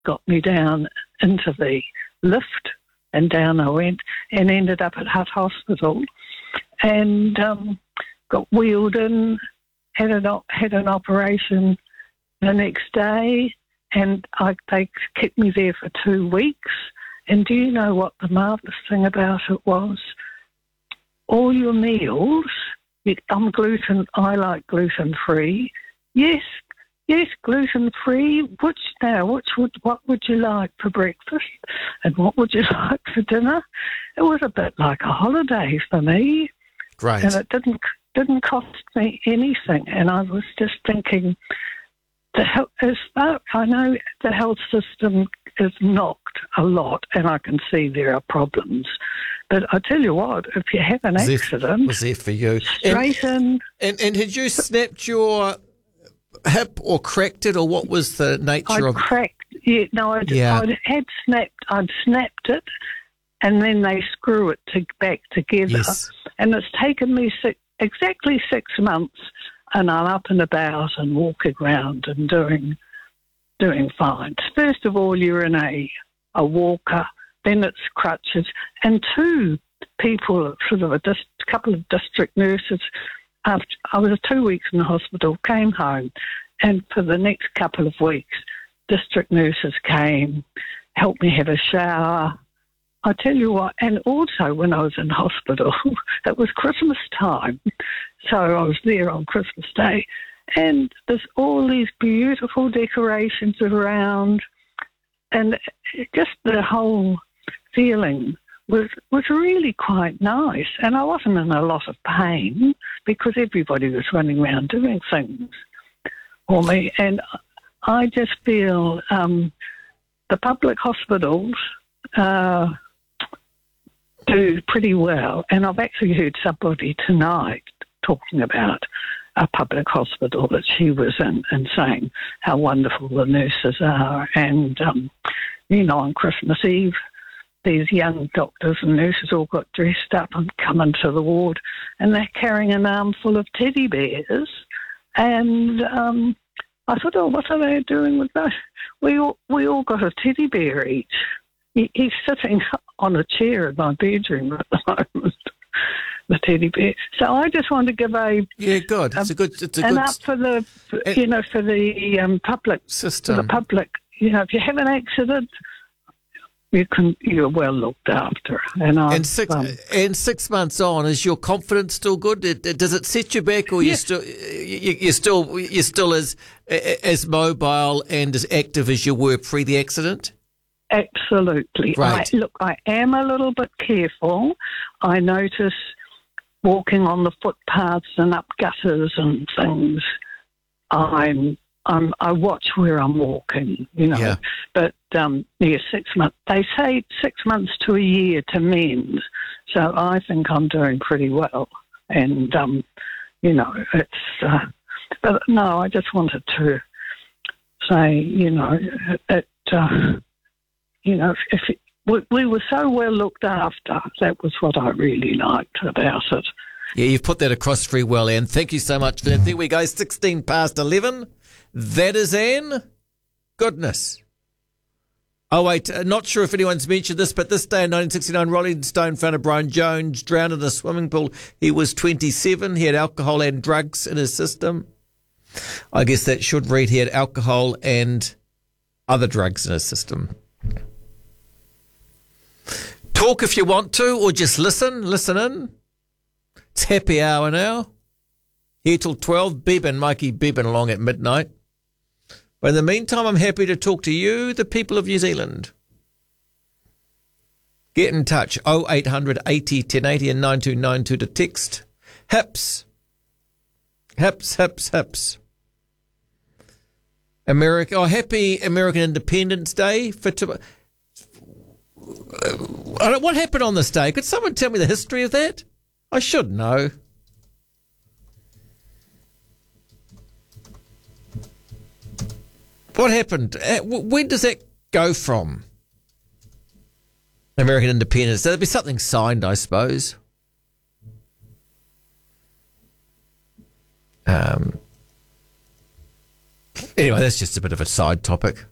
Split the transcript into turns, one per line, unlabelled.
got me down into the lift, and down I went and ended up at Hutt Hospital, and got wheeled in, had an operation the next day, and they kept me there for 2 weeks. And do you know what the marvellous thing about it was? All your meals, I like gluten-free. Yes, gluten-free. What would you like for breakfast? And what would you like for dinner? It was a bit like a holiday for me.
Great.
And it didn't cost me anything. And I was just thinking, as far I know, the health system is knocked a lot, and I can see there are problems. But I tell you what, if you have an accident,
was there for you?
Straight in.
And had you snapped your hip or cracked it, or what was the nature of?
I'd snapped it, and then they screw it back together.
Yes.
And it's taken me exactly 6 months, and I'm up and about and walking around and doing fine. First of all, you're in a walker, then it's crutches, and 2 people, sort of a couple of district nurses, after I was 2 weeks in the hospital, came home, and for the next couple of weeks, district nurses came, helped me have a shower. I tell you what, and also when I was in hospital, it was Christmas time, so I was there on Christmas Day, and there's all these beautiful decorations around, and just the whole feeling was really quite nice, and I wasn't in a lot of pain because everybody was running around doing things for me, and I just feel the public hospitals do pretty well, and I've actually heard somebody tonight talking about a public hospital that she was in and saying how wonderful the nurses are, and on Christmas Eve these young doctors and nurses all got dressed up and come into the ward, and they're carrying an armful of teddy bears, and I thought, oh, what are they doing with those? We all got a teddy bear each. He's sitting on a chair in my bedroom at the moment, the teddy bear. So I just want to give
good. It's a good
up for the public
system.
For the public, if you have an accident, you're well looked after. And
6 months on, is your confidence still good? Does it set you back, or
yes.
you're still as mobile and as active as you were pre the accident?
Absolutely.
Right.
I am a little bit careful. I notice walking on the footpaths and up gutters and things. I watch where I'm walking,
Yeah.
But 6 months. They say 6 months to a year to mend. So I think I'm doing pretty well. And it's. But no, I just wanted to say, we were so well looked after. That was what I really liked about it.
Yeah, you've put that across very well, Anne. Thank you so much for that. There we go, 16 past 11. That is Anne. Goodness. Oh, wait, not sure if anyone's mentioned this, but this day in 1969, Rolling Stone found Brian Jones drowned in a swimming pool. He was 27. He had alcohol and drugs in his system. I guess that should read he had alcohol and other drugs in his system. Talk if you want to, or just listen in. It's happy hour now. Here till 12. Mikey Beban along at midnight. But in the meantime, I'm happy to talk to you, the people of New Zealand. Get in touch. 0800 80 1080 and 9292 to text. Hips. America. Oh, happy American Independence Day. What happened on this day? Could someone tell me the history of that? I should know. What happened? When does that go from? American independence. There'll be something signed, I suppose. Anyway, that's just a bit of a side topic.